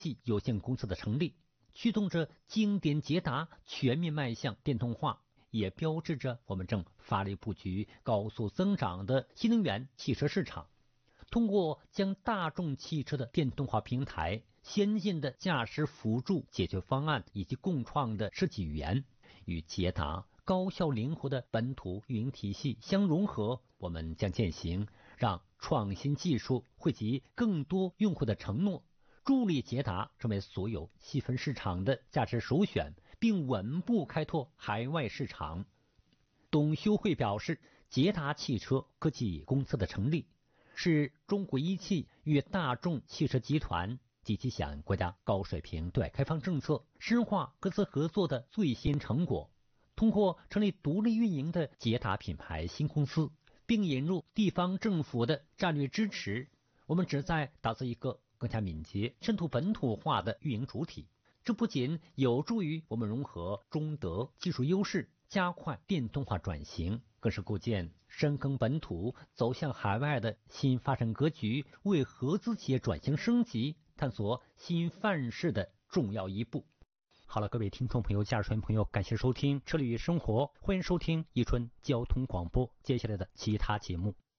技有限公司的成立，驱动着经典捷达全面迈向电动化，也标志着我们正发力布局高速增长的新能源汽车市场。通过将大众汽车的电动化平台、先进的驾驶辅助解决方案以及共创的设计语言，与捷达高效灵活的本土运营体系相融合，我们将践行让创新技术惠及更多用户的承诺，助力捷达成为所有细分市场的驾驶首选，并稳步开拓海外市场。董修会表示，捷达汽车科技公司的成立是中国一汽与大众汽车集团积极响国家高水平对外开放政策、深化各自合作的最新成果。通过成立独立运营的捷达品牌新公司，并引入地方政府的战略支持，我们旨在打造一个更加敏捷、渗透本土化的运营主体。这不仅有助于我们融合中德技术优势，加快电动化转型，更是构建深耕本土、走向海外的新发展格局，为合资企业转型升级、探索新范式的重要一步。好了，各位听众朋友、驾驶员朋友，感谢收听《车里生活》，欢迎收听宜春交通广播接下来的其他节目。